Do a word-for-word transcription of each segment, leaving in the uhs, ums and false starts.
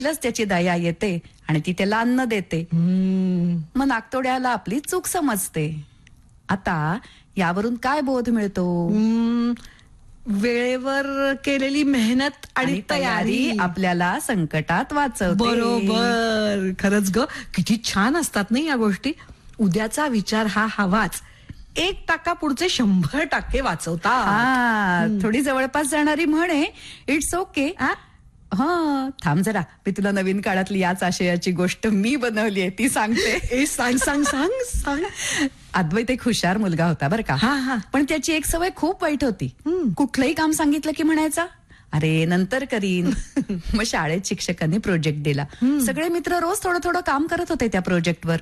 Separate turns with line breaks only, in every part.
लच त्याची दया येते आणि ती त्याला अन्न देते. मग नागतोड्याला आपली चूक समजते. आता यावरून काय बोध मिळतो?
वेळेवर केलेली मेहनत आणि
आणि
तयारी
तयारी आपल्याला संकटात वाचवते.
बरोबर. खरंच ग, किती छान असतात नाही या गोष्टी. उद्याचा विचार हा हवाच. एक टाका पुढचे शंभर टक्के वाचवता.
हा, थोडी जवळपास जाणारी म्हणे इट्स ओके. हा, थांब जरा, मी तुला नवीन काळातली याच आशयाची गोष्ट मी बनवली आहे ती सांगते.
ए सांग सांग सांग सांग.
अद्वैत एक हुशार मुलगा होता बरं का.
हा, हा.
पण त्याची एक सवय खूप वाईट होती. कुठलंही काम सांगितलं की म्हणायचा, अरे नंतर करीन. मग शाळेत शिक्षकांनी प्रोजेक्ट दिला. सगळे मित्र रोज थोडं थोडं काम करत होते त्या प्रोजेक्टवर.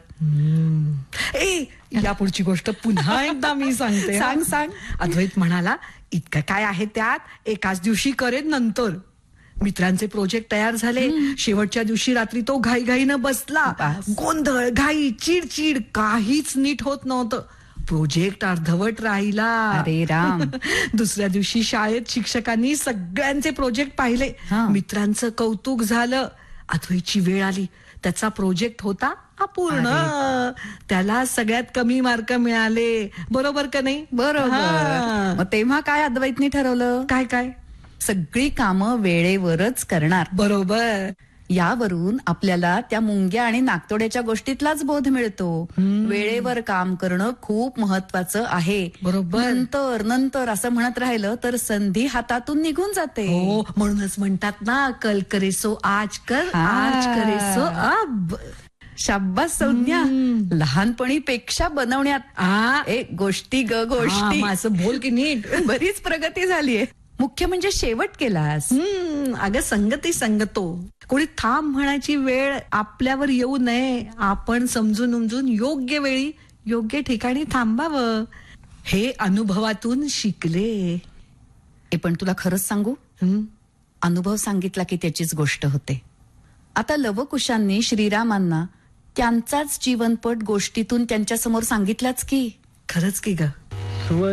ए या पुढची गोष्ट पुन्हा एकदा मी सांगते.
सांग सांग.
अद्वैत म्हणाला, इतकं काय आहे त्यात, एकाच दिवशी करेन नंतर. मित्रांचे प्रोजेक्ट तयार झाले. शेवटच्या दिवशी रात्री तो घाईघाईनं बसला. गोंधळ, घाई, चिडचिड, काहीच नीट होत नव्हतं. प्रोजेक्ट अर्धवट राहिला.
अरे राम.
दुसऱ्या दिवशी शाळेत शिक्षकांनी सगळ्यांचे प्रोजेक्ट पाहिले.
हा.
मित्रांचं कौतुक झालं. अद्वैतची वेळ आली. त्याचा प्रोजेक्ट होता अपूर्ण. त्याला सगळ्यात कमी मार्क मिळाले. बरोबर का नाही?
बरोबर. मग तेव्हा काय अद्वैतनी ठरवलं?
काय काय?
सगळी कामं वेळेवरच करणार.
बरोबर.
यावरून आपल्याला त्या मुंग्या आणि नागतोड्याच्या गोष्टीतलाच बोध मिळतो. वेळेवर काम करणं खूप महत्वाचं आहे.
बरोबर.
नंतर नंतर असं म्हणत राहिलं तर संधी हातातून निघून जाते.
हो, म्हणूनच म्हणतात ना, कल करे सो आज कर,
हा.
आज करे सो अब.
शाब्बास संज्ञा. लहानपणीपेक्षा बनवण्यात
आ
ए गोष्टी ग गोष्टी.
हा, असं बोल की नीट.
बरीच प्रगती झालीये. मुख्य म्हणजे शेवट केलास.
हम्म अगं, संगती संगतो. कोणी थांब म्हणायची वेळ आपल्यावर येऊ नये. आपण समजून उमजून योग्य वेळी योग्य ठिकाणी थांबावं. हे अनुभवातून शिकले.
ए पण तुला खरंच सांगू,
हम्म
अनुभव सांगितला की त्याचीच गोष्ट होते. आता लवकुशांनी श्रीरामांना त्यांचाच जीवनपट गोष्टीतून त्यांच्या समोर सांगितलाच की.
खरंच की ग.